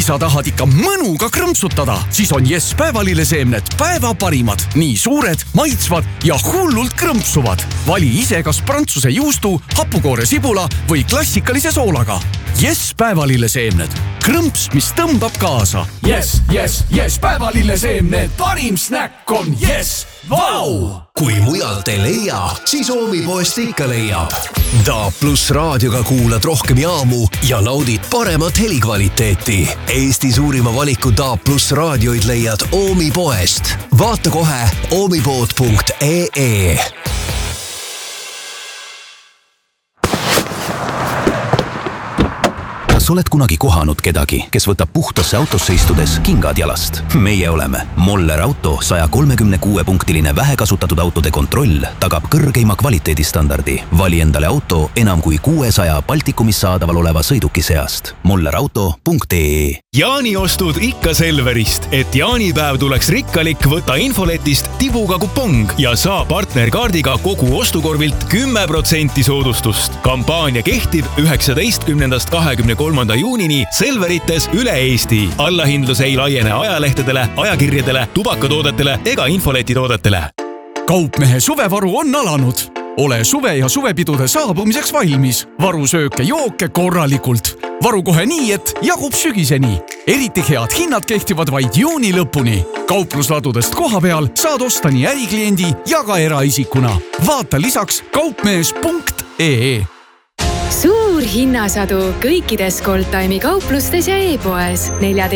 sa tahad ikka mõnuga krõmpsutada, siis on Yes päevalilleseemned päeva parimad. Nii suured, maitsvad ja hullult krõmpsuvad. Vali ise kas prantsuse juustu, hapukoore sibula või klassikalise soolaga. Yes päevalilleseemned. Krõmps, mis tõmbab kaasa. Yes, yes, yes päevalilleseemned. Parim snäkk on Yes. Vau! Kui mujalt ei leia, siis Oomipoest ikka leiab. DAB+ raadioga kuulad rohkem jaamu ja naudid paremat helikvaliteeti. Eesti suurima valiku DAB+ raadioid leiad Oomipoest. Vaata kohe oomipood.ee. Kas oled kunagi kohanud kedagi, kes võtab puhtasse autosse istudes kingad jalast? Meie oleme. Moller Auto 136-punktiline vähekasutatud autode kontroll tagab kõrgeima kvaliteedistandardi. Vali endale auto enam kui 600 Baltikumis saadaval oleva sõiduki seast. mollerauto.ee. Jaaniostud ikka Selverist. Et jaanipäev tuleks rikkalik, võta infoletist tibuga kupong ja saa partnerkaardiga kogu ostukorvilt 10% soodustust. Kampaania kehtib 19.–23. juunini Selverites üle Eesti. Allahindlus ei laiene ajalehtedele, ajakirjadele, tubakatoodetele ega infoletitoodetele. Kaupmehe suvevaru on alanud. Ole suve ja suvepidude saabumiseks valmis. Varu sööke jooke korralikult. Varu kohe nii, et jagub sügiseni. Eriti head hinnad kehtivad vaid juuni lõpuni. Kauplusladudest koha peal saad osta nii ärikliendi ja ka eraisikuna. Vaata lisaks kaupmees.ee. Suur hinnasadu kõikides Goldtime'i kauplustes ja e-poes.